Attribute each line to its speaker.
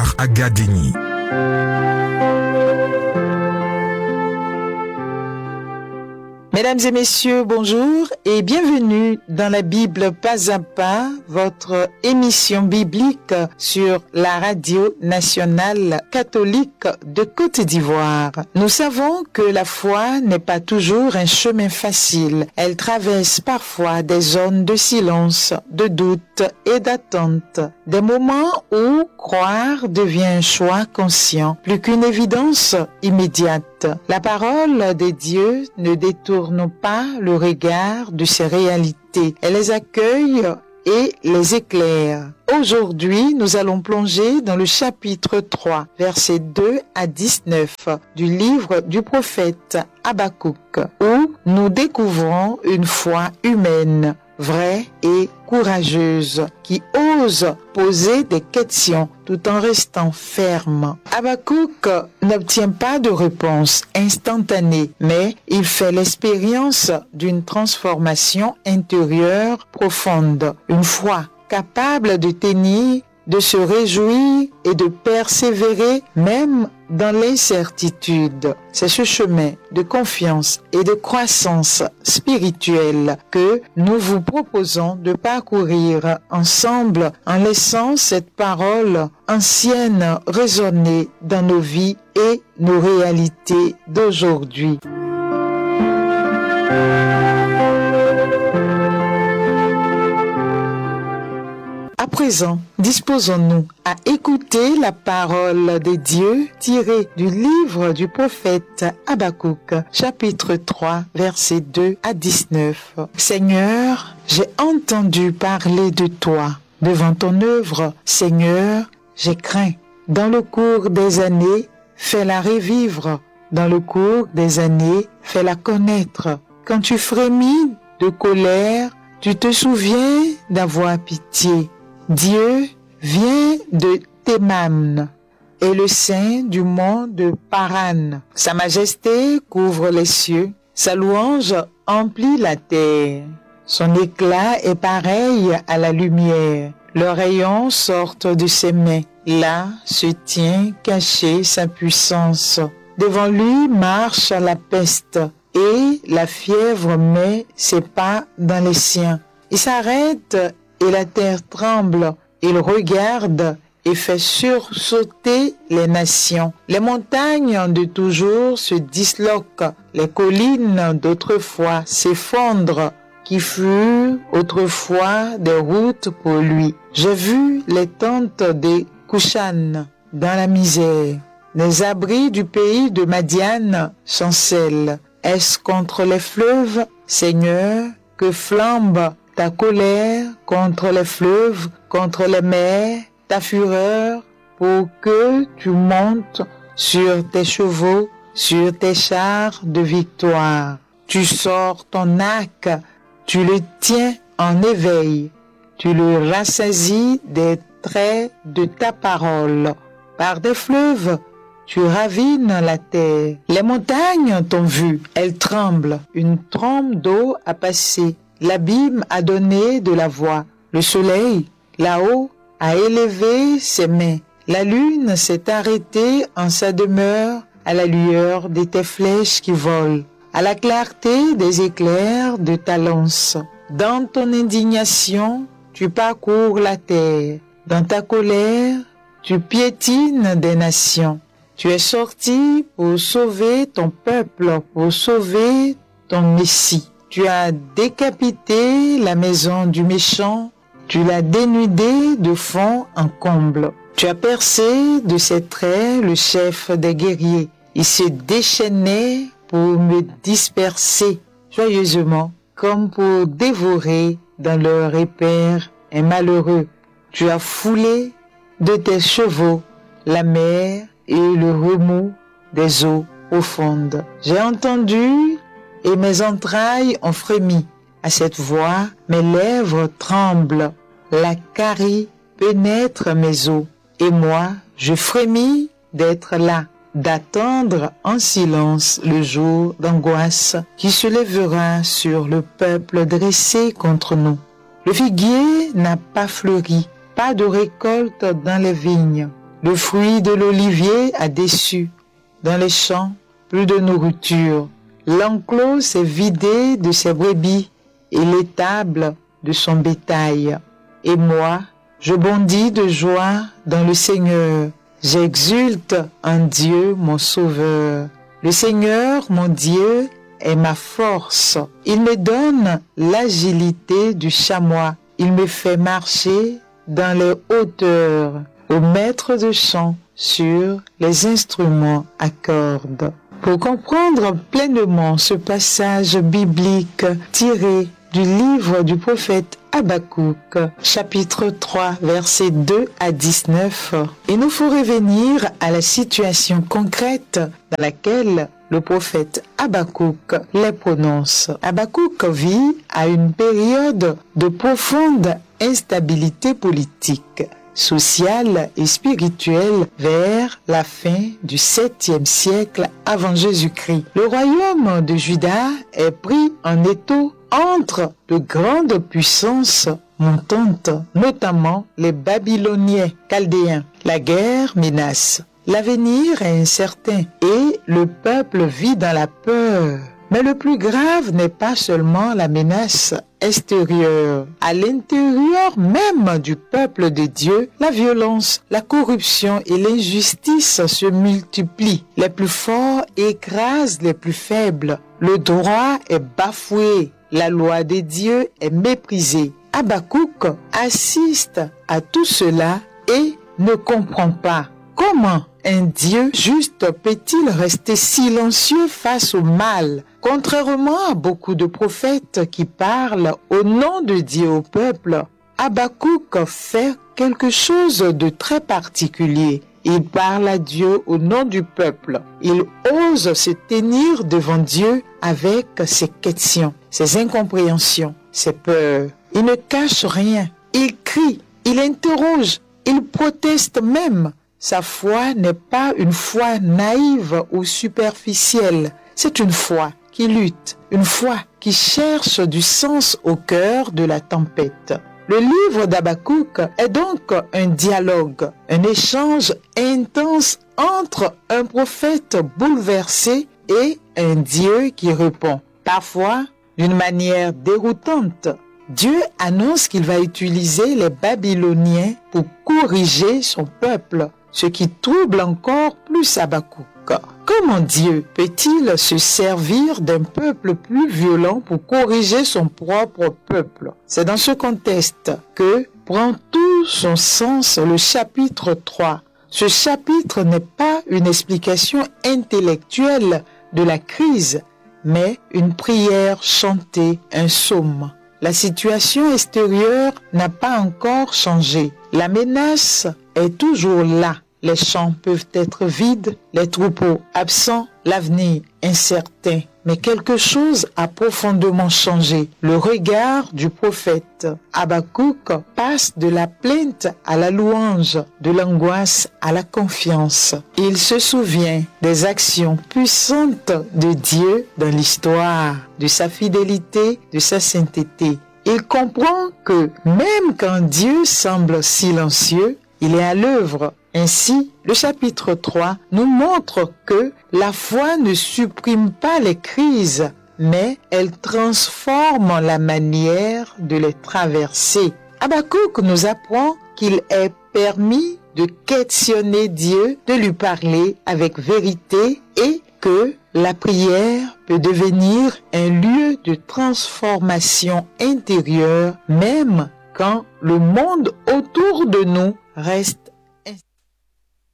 Speaker 1: Pasteur Agadeni.
Speaker 2: Mesdames et messieurs, bonjour et bienvenue dans la Bible Pas à Pas, votre émission biblique sur la radio nationale catholique de Côte d'Ivoire. Nous savons que la foi n'est pas toujours un chemin facile. Elle traverse parfois des zones de silence, de doute et d'attente. Des moments où croire devient un choix conscient, plus qu'une évidence immédiate. La parole de Dieu ne détourne pas le regard de ces réalités. Elle les accueille et les éclaire. Aujourd'hui, nous allons plonger dans le chapitre 3, versets 2 à 19 du livre du prophète Habakkuk, où nous découvrons une foi humaine, vraie et courageuse, qui ose poser des questions tout en restant ferme. Habakkuk n'obtient pas de réponse instantanée, mais il fait l'expérience d'une transformation intérieure profonde, une foi capable de tenir, de se réjouir et de persévérer même dans l'incertitude. C'est ce chemin de confiance et de croissance spirituelle que nous vous proposons de parcourir ensemble en laissant cette parole ancienne résonner dans nos vies et nos réalités d'aujourd'hui. À présent, disposons-nous à écouter la parole de Dieu tirée du livre du prophète Habakkuk, chapitre 3, versets 2 à 19. Seigneur, j'ai entendu parler de toi. Devant ton œuvre, Seigneur, j'ai craint. Dans le cours des années, fais-la revivre. Dans le cours des années, fais-la connaître. Quand tu frémis de colère, tu te souviens d'avoir pitié. Dieu vient de Théman et le sein du mont de Paran. Sa majesté couvre les cieux, sa louange emplit la terre. Son éclat est pareil à la lumière. Leurs rayons sortent de ses mains. Là se tient cachée sa puissance. Devant lui marche la peste et la fièvre met ses pas dans les siens. Il s'arrête et la terre tremble, il regarde et fait sursauter les nations. Les montagnes de toujours se disloquent, les collines d'autrefois s'effondrent, qui furent autrefois des routes pour lui. J'ai vu les tentes des Kushan dans la misère. Les abris du pays de Madian chancellent. Est-ce contre les fleuves, Seigneur, que flambe ta colère contre les fleuves, contre les mers, ta fureur, pour que tu montes sur tes chevaux, sur tes chars de victoire. Tu sors ton arc, tu le tiens en éveil, tu le rassasies des traits de ta parole. Par des fleuves, tu ravines la terre. Les montagnes t'ont vu, elles tremblent. Une trombe d'eau a passé. L'abîme a donné de la voix. Le soleil, là-haut, a élevé ses mains. La lune s'est arrêtée en sa demeure à la lueur de tes flèches qui volent, à la clarté des éclairs de ta lance. Dans ton indignation, tu parcours la terre. Dans ta colère, tu piétines des nations. Tu es sorti pour sauver ton peuple, pour sauver ton Messie. Tu as décapité la maison du méchant, tu l'as dénudé de fond en comble. Tu as percé de ses traits le chef des guerriers. Il se déchaînait pour me disperser joyeusement, comme pour dévorer dans leur repaire un malheureux. Tu as foulé de tes chevaux la mer et le remous des eaux profondes. J'ai entendu et mes entrailles ont frémi. À cette voix, mes lèvres tremblent. La carie pénètre mes os. Et moi, je frémis d'être là, d'attendre en silence le jour d'angoisse qui se lèvera sur le peuple dressé contre nous. Le figuier n'a pas fleuri, pas de récolte dans les vignes. Le fruit de l'olivier a déçu. Dans les champs, plus de nourriture. L'enclos s'est vidé de ses brebis et l'étable de son bétail. Et moi, je bondis de joie dans le Seigneur. J'exulte en Dieu mon Sauveur. Le Seigneur, mon Dieu, est ma force. Il me donne l'agilité du chamois. Il me fait marcher dans les hauteurs. Au maître de chant sur les instruments à cordes. Pour comprendre pleinement ce passage biblique tiré du livre du prophète Habakkuk, chapitre 3, versets 2 à 19, il nous faut revenir à la situation concrète dans laquelle le prophète Habakkuk les prononce. Habakkuk vit à une période de profonde instabilité politique, sociale et spirituelle vers la fin du 7e siècle avant Jésus-Christ. Le royaume de Juda est pris en étau entre de grandes puissances montantes, notamment les Babyloniens chaldéens. La guerre menace. L'avenir est incertain et le peuple vit dans la peur. Mais le plus grave n'est pas seulement la menace extérieure. À l'intérieur même du peuple de Dieu, la violence, la corruption et l'injustice se multiplient. Les plus forts écrasent les plus faibles. Le droit est bafoué. La loi de Dieu est méprisée. Habakkuk assiste à tout cela et ne comprend pas. Comment un Dieu juste peut-il rester silencieux face au mal? Contrairement à beaucoup de prophètes qui parlent au nom de Dieu au peuple, Habakkuk fait quelque chose de très particulier. Il parle à Dieu au nom du peuple. Il ose se tenir devant Dieu avec ses questions, ses incompréhensions, ses peurs. Il ne cache rien. Il crie, il interroge, il proteste même. Sa foi n'est pas une foi naïve ou superficielle. C'est une foi qui lutte, une foi qui cherche du sens au cœur de la tempête. Le livre d'Habakkuk est donc un dialogue, un échange intense entre un prophète bouleversé et un Dieu qui répond, parfois d'une manière déroutante. Dieu annonce qu'il va utiliser les Babyloniens pour corriger son peuple, ce qui trouble encore plus Habakkuk. Comment Dieu peut-il se servir d'un peuple plus violent pour corriger son propre peuple? C'est dans ce contexte que prend tout son sens le chapitre 3. Ce chapitre n'est pas une explication intellectuelle de la crise, mais une prière chantée, un psaume. La situation extérieure n'a pas encore changé. La menace est toujours là. Les champs peuvent être vides, les troupeaux absents, l'avenir incertain. Mais quelque chose a profondément changé. Le regard du prophète Habakkuk passe de la plainte à la louange, de l'angoisse à la confiance. Il se souvient des actions puissantes de Dieu dans l'histoire, de sa fidélité, de sa sainteté. Il comprend que même quand Dieu semble silencieux, il est à l'œuvre. Ainsi, le chapitre 3 nous montre que la foi ne supprime pas les crises, mais elle transforme la manière de les traverser. Habakkuk nous apprend qu'il est permis de questionner Dieu, de lui parler avec vérité et que la prière peut devenir un lieu de transformation intérieure, même quand le monde autour de nous reste